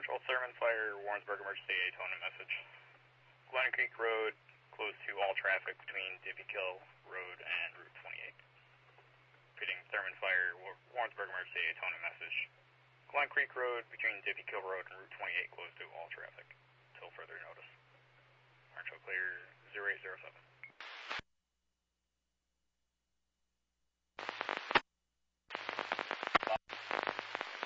Orange Hill Thurman Fire, Warrensburg Emergency, Daytona message. Glen Creek Road, closed to all traffic between Dippy Kill Road and Route 28. Repeating, Thurman Fire, Warrensburg Emergency, Daytona message. Glen Creek Road, between Dippy Kill Road and Route 28, closed to all traffic, until further notice. Orange Hill clear, 0807.